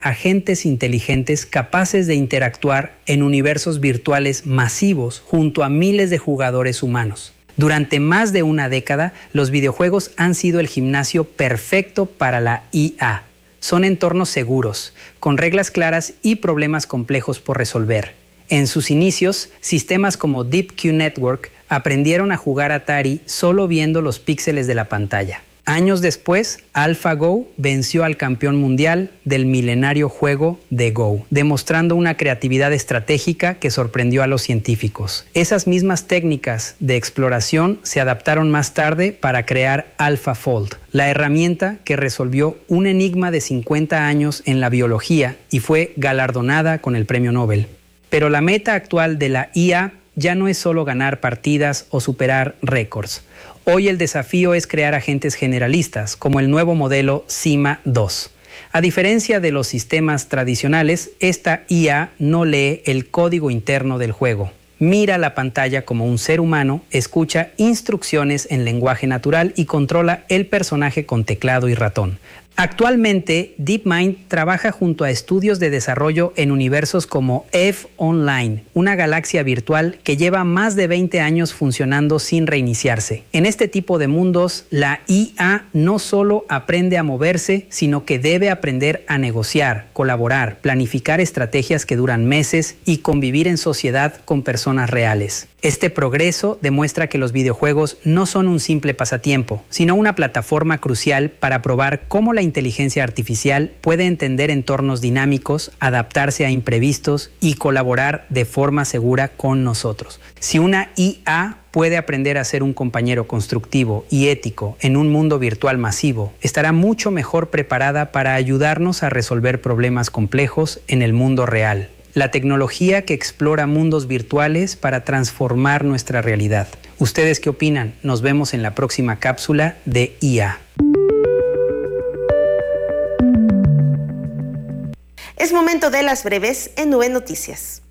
agentes inteligentes capaces de interactuar en universos virtuales masivos junto a miles de jugadores humanos. Durante más de una década, los videojuegos han sido el gimnasio perfecto para la IA. Son entornos seguros, con reglas claras y problemas complejos por resolver. En sus inicios, sistemas como DeepQ Network aprendieron a jugar Atari solo viendo los píxeles de la pantalla. Años después, AlphaGo venció al campeón mundial del milenario juego de Go, demostrando una creatividad estratégica que sorprendió a los científicos. Esas mismas técnicas de exploración se adaptaron más tarde para crear AlphaFold, la herramienta que resolvió un enigma de 50 años en la biología y fue galardonada con el premio Nobel. Pero la meta actual de la IA ya no es solo ganar partidas o superar récords. Hoy el desafío es crear agentes generalistas, como el nuevo modelo Cima 2. A diferencia de los sistemas tradicionales, esta IA no lee el código interno del juego. Mira la pantalla como un ser humano, escucha instrucciones en lenguaje natural y controla el personaje con teclado y ratón. Actualmente, DeepMind trabaja junto a estudios de desarrollo en universos como EVE Online, una galaxia virtual que lleva más de 20 años funcionando sin reiniciarse. En este tipo de mundos, la IA no solo aprende a moverse, sino que debe aprender a negociar, colaborar, planificar estrategias que duran meses y convivir en sociedad con personas reales. Este progreso demuestra que los videojuegos no son un simple pasatiempo, sino una plataforma crucial para probar cómo la inteligencia artificial puede entender entornos dinámicos, adaptarse a imprevistos y colaborar de forma segura con nosotros. Si una IA puede aprender a ser un compañero constructivo y ético en un mundo virtual masivo, estará mucho mejor preparada para ayudarnos a resolver problemas complejos en el mundo real. La tecnología que explora mundos virtuales para transformar nuestra realidad. ¿Ustedes qué opinan? Nos vemos en la próxima cápsula de IA. Es momento de las breves en Nube Noticias.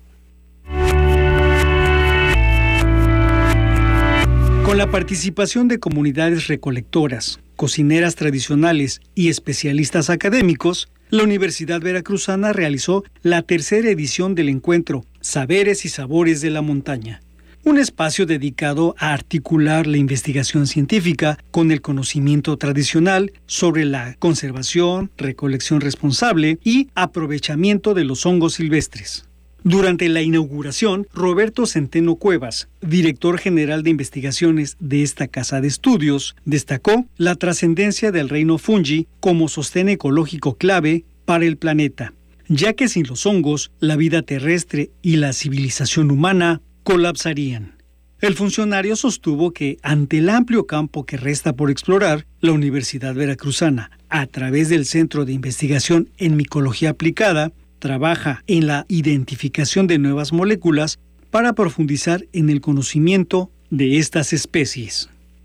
Con la participación de comunidades recolectoras, cocineras tradicionales y especialistas académicos, la Universidad Veracruzana realizó la tercera edición del encuentro Saberes y Sabores de la Montaña, un espacio dedicado a articular la investigación científica con el conocimiento tradicional sobre la conservación, recolección responsable y aprovechamiento de los hongos silvestres. Durante la inauguración, Roberto Centeno Cuevas, director general de investigaciones de esta casa de estudios, destacó la trascendencia del reino fungi como sostén ecológico clave para el planeta, ya que sin los hongos, la vida terrestre y la civilización humana colapsarían. El funcionario sostuvo que, ante el amplio campo que resta por explorar, la Universidad Veracruzana, a través del Centro de Investigación en Micología Aplicada, trabaja en la identificación de nuevas moléculas para profundizar en el conocimiento de estas especies.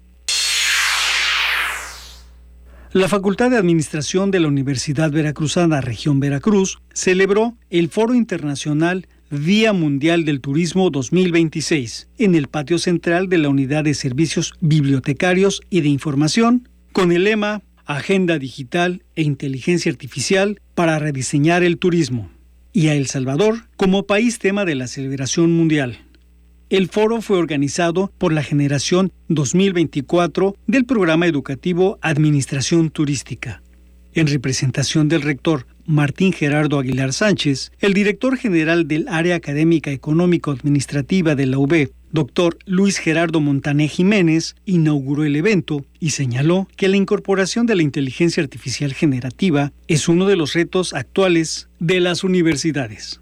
La Facultad de Administración de la Universidad Veracruzana Región Veracruz celebró el Foro Internacional Día Mundial del Turismo 2026 en el patio central de la Unidad de Servicios Bibliotecarios y de Información con el lema Agenda Digital e Inteligencia Artificial para rediseñar el turismo, y a El Salvador como país tema de la celebración mundial. El foro fue organizado por la generación 2024 del programa educativo Administración Turística. En representación del rector Martín Gerardo Aguilar Sánchez, el director general del Área Académica Económico-Administrativa de la UB, doctor Luis Gerardo Montané Jiménez, inauguró el evento y señaló que la incorporación de la inteligencia artificial generativa es uno de los retos actuales de las universidades.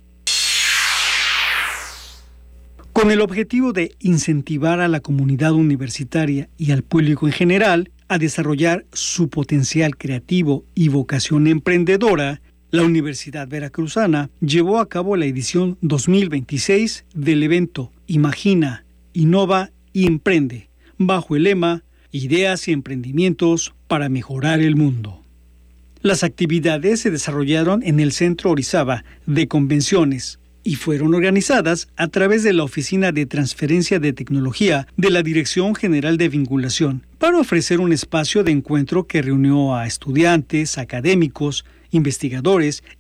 Con el objetivo de incentivar a la comunidad universitaria y al público en general a desarrollar su potencial creativo y vocación emprendedora, la Universidad Veracruzana llevó a cabo la edición 2026 del evento Imagina, Innova y Emprende, bajo el lema Ideas y Emprendimientos para Mejorar el Mundo. Las actividades se desarrollaron en el Centro Orizaba de Convenciones y fueron organizadas a través de la Oficina de Transferencia de Tecnología de la Dirección General de Vinculación, para ofrecer un espacio de encuentro que reunió a estudiantes, académicos, investigadores